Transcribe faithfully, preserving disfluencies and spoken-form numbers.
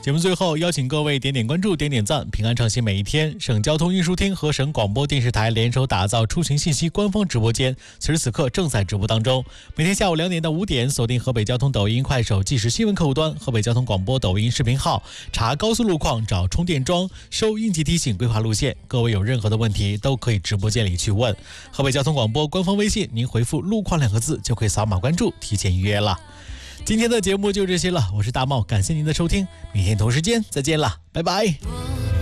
节目最后邀请各位点点关注、点点赞，平安畅行每一天。省交通运输厅和省广播电视台联手打造出行信息官方直播间，此时此刻正在直播当中。每天下午两点到五点，锁定河北交通抖音、快手即时新闻客户端、河北交通广播抖音视频号，查高速路况、找充电桩、收应急提醒、规划路线。各位有任何的问题都可以直播间里去问。河北交通广播官方微信，您回复路况两个字就可以扫码关注，提前预约了。今天的节目就这些了，我是大茂，感谢您的收听，明天同时间再见了，拜拜。